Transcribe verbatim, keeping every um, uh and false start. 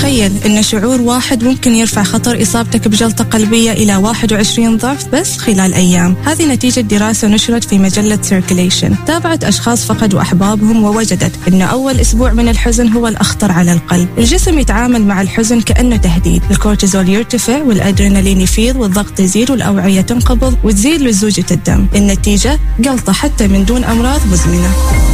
تخيل إن شعور واحد ممكن يرفع خطر إصابتك بجلطة قلبية إلى واحد وعشرين ضعف بس خلال أيام. هذه نتيجة دراسة نشرت في مجلة سيركيليشن، تابعت أشخاص فقدوا أحبابهم ووجدت أن أول أسبوع من الحزن هو الأخطر على القلب. الجسم يتعامل مع الحزن كأنه تهديد، الكورتيزول يرتفع والأدرينالين يفيض والضغط يزيد والأوعية تنقبض وتزيد لزوجة الدم. النتيجة جلطة حتى من دون أمراض مزمنة.